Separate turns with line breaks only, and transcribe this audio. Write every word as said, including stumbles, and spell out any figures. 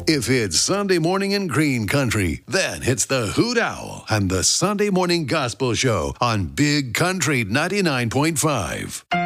If it's Sunday morning in Green Country, then it's the Hoot Owl and the Sunday Morning Gospel Show on Big Country ninety-nine point five.